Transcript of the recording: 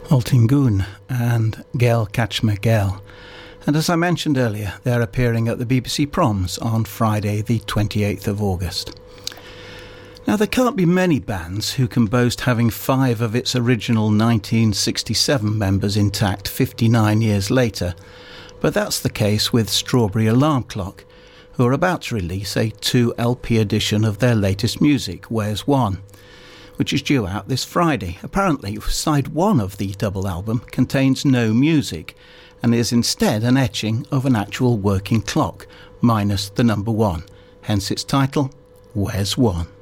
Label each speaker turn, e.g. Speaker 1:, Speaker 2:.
Speaker 1: Altingun and Gail Catchmer Gail. And as I mentioned earlier, they're appearing at the BBC Proms on Friday the 28th of August. Now, there can't be many bands who can boast having 5 of its original 1967 members intact 59 years later, but that's the case with Strawberry Alarm Clock, who are about to release a 2 LP edition of their latest music, Where's One?, which is due out this Friday. Apparently, side 1 of the double album contains no music and is instead an etching of an actual working clock, minus the number 1, hence its title, Where's One?